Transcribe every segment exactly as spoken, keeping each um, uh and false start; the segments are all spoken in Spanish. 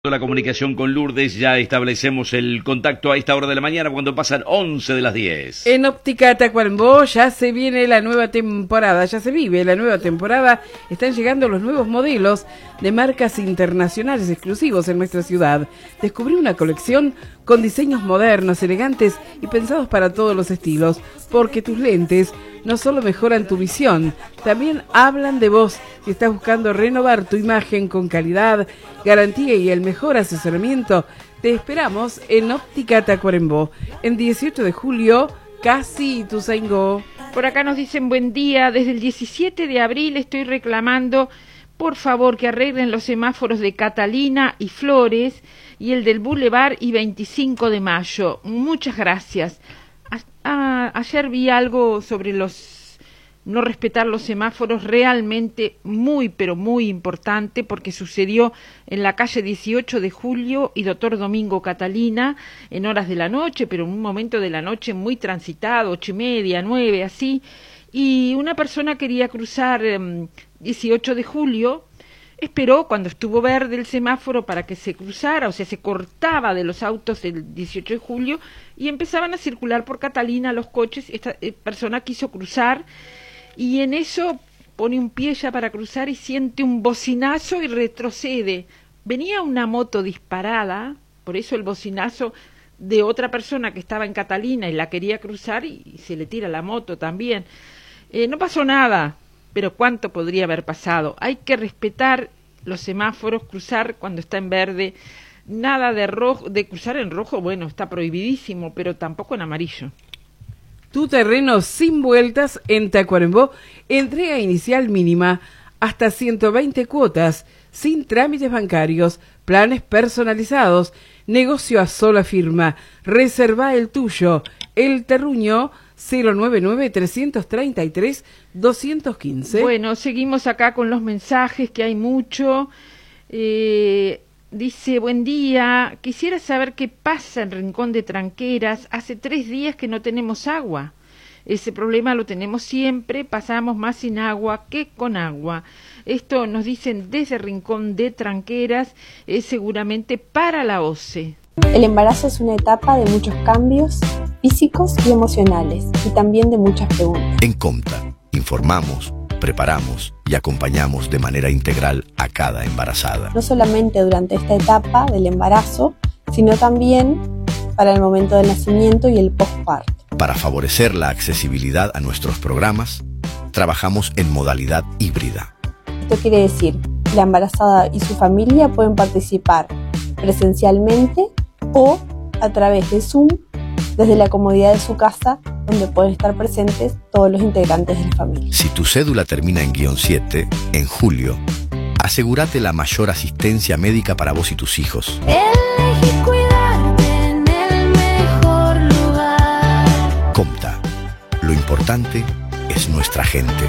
La comunicación con Lourdes, ya establecemos el contacto a esta hora de la mañana cuando pasan once de las diez. En Óptica Tacuarembó ya se viene la nueva temporada, ya se vive la nueva temporada, están llegando los nuevos modelos de marcas internacionales exclusivos en nuestra ciudad. Descubrí una colección con diseños modernos, elegantes y pensados para todos los estilos, porque tus lentes no solo mejoran tu visión, también hablan de vos. Si estás buscando renovar tu imagen con calidad, garantía y el mejor asesoramiento, te esperamos en Óptica Tacuarembó, en dieciocho de julio, casi Ituzaingó. Por acá nos dicen buen día, desde el diecisiete de abril estoy reclamando, por favor, que arreglen los semáforos de Catalina y Flores y el del Boulevard y veinticinco de mayo. Muchas gracias. A, ayer vi algo sobre los no respetar los semáforos, realmente muy pero muy importante, porque sucedió en la calle dieciocho de julio y Doctor Domingo Catalina en horas de la noche, pero en un momento de la noche muy transitado, ocho y media, nueve, así, y una persona quería cruzar eh, dieciocho de julio. Esperó cuando estuvo verde el semáforo para que se cruzara, o sea, se cortaba de los autos del dieciocho de julio y empezaban a circular por Catalina los coches. Esta eh, persona quiso cruzar y en eso pone un pie ya para cruzar y siente un bocinazo y retrocede. Venía una moto disparada, por eso el bocinazo de otra persona que estaba en Catalina y la quería cruzar y, y se le tira la moto también. Eh, no pasó nada. Pero ¿cuánto podría haber pasado? Hay que respetar los semáforos, cruzar cuando está en verde, nada de rojo, de cruzar en rojo, bueno, está prohibidísimo, pero tampoco en amarillo. Tu terreno sin vueltas en Tacuarembó, entrega inicial mínima, hasta ciento veinte cuotas, sin trámites bancarios, planes personalizados, negocio a sola firma, reserva el tuyo, El Terruño, cero nueve nueve, tres tres tres, dos uno cinco. Bueno, seguimos acá con los mensajes, que hay mucho. Eh, dice, buen día, quisiera saber qué pasa en Rincón de Tranqueras. Hace tres días que no tenemos agua. Ese problema lo tenemos siempre, pasamos más sin agua que con agua. Esto nos dicen desde Rincón de Tranqueras, es seguramente para la O C E. El embarazo es una etapa de muchos cambios físicos y emocionales, y también de muchas preguntas. En Comta, informamos, preparamos y acompañamos de manera integral a cada embarazada. No solamente durante esta etapa del embarazo, sino también para el momento del nacimiento y el posparto. Para favorecer la accesibilidad a nuestros programas, trabajamos en modalidad híbrida. Esto quiere decir que la embarazada y su familia pueden participar presencialmente o a través de Zoom, desde la comodidad de su casa, donde pueden estar presentes todos los integrantes de la familia. Si tu cédula termina en guión siete, en julio, asegúrate la mayor asistencia médica para vos y tus hijos. Elegí cuidarte en el mejor lugar. Comta, lo importante es nuestra gente.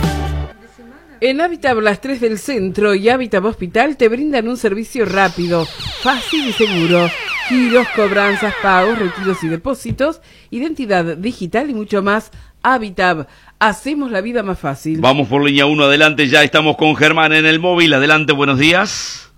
En Habitab Las Tres del Centro y Habitab Hospital te brindan un servicio rápido, fácil y seguro. Giros, cobranzas, pagos, retiros y depósitos, identidad digital y mucho más. Habitab, hacemos la vida más fácil. Vamos por línea uno, adelante, ya estamos con Germán en el móvil. Adelante, buenos días.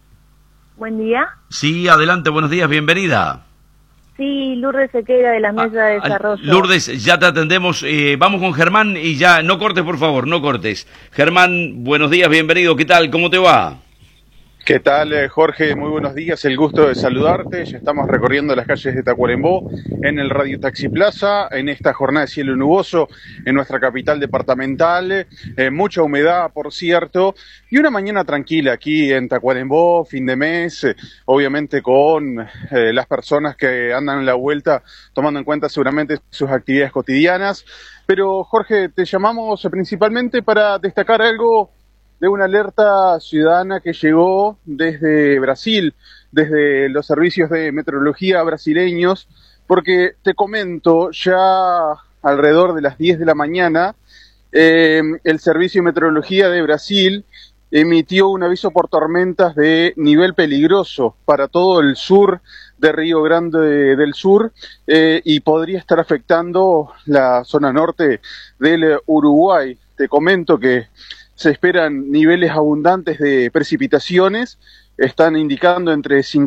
Buen día. Sí, adelante, buenos días, bienvenida. Sí, Lourdes Sequeira de la Mesa de Desarrollo. Lourdes, ya te atendemos. Eh, vamos con Germán y ya, no cortes, por favor, no cortes. Germán, buenos días, bienvenido. ¿Qué tal? ¿Cómo te va? ¿Qué tal, Jorge? Muy buenos días, el gusto de saludarte. Ya estamos recorriendo las calles de Tacuarembó en el Radio Taxi Plaza, en esta jornada de cielo nuboso en nuestra capital departamental. Eh, mucha humedad, por cierto, y una mañana tranquila aquí en Tacuarembó, fin de mes, eh, obviamente con eh, las personas que andan en la vuelta, tomando en cuenta seguramente sus actividades cotidianas. Pero, Jorge, te llamamos principalmente para destacar algo de una alerta ciudadana que llegó desde Brasil, desde los servicios de meteorología brasileños, porque te comento, ya alrededor de las diez de la mañana, eh, el Servicio de Meteorología de Brasil emitió un aviso por tormentas de nivel peligroso para todo el sur de Río Grande del Sur, eh, y podría estar afectando la zona norte del Uruguay. Te comento que se esperan niveles abundantes de precipitaciones están indicando entre